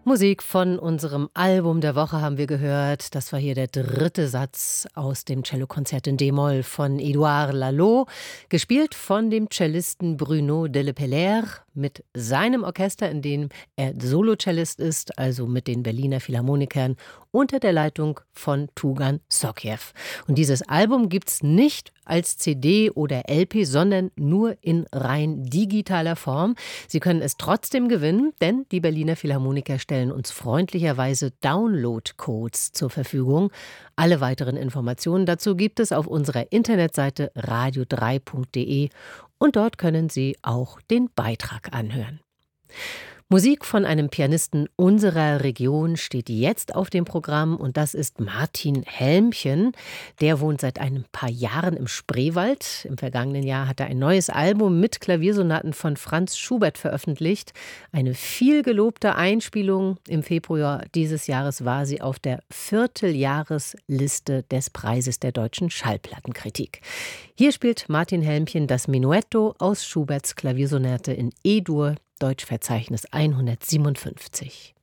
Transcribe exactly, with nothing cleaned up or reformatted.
Musik von unserem Album der Woche haben wir gehört. Das war hier der dritte Satz aus dem Cellokonzert in D-Moll von Édouard Laloux, gespielt von dem Cellisten Bruno Delepellaire mit seinem Orchester, in dem er Solocellist ist, also mit den Berliner Philharmonikern unter der Leitung von Tugan Sokhiev. Und dieses Album gibt's nicht als C D oder L P, sondern nur in rein digitaler Form. Sie können es trotzdem gewinnen, denn die Berliner Philharmoniker stellen uns freundlicherweise Download-Codes zur Verfügung. Alle weiteren Informationen dazu gibt es auf unserer Internetseite radio drei punkt de und dort können Sie auch den Beitrag anhören. Musik von einem Pianisten unserer Region steht jetzt auf dem Programm und das ist Martin Helmchen. Der wohnt seit ein paar Jahren im Spreewald. Im vergangenen Jahr hat er ein neues Album mit Klaviersonaten von Franz Schubert veröffentlicht. Eine viel gelobte Einspielung. Im Februar dieses Jahres war sie auf der Vierteljahresliste des Preises der deutschen Schallplattenkritik. Hier spielt Martin Helmchen das Menuetto aus Schuberts Klaviersonate in E-Dur, Deutschverzeichnis hundertsiebenundfünfzig.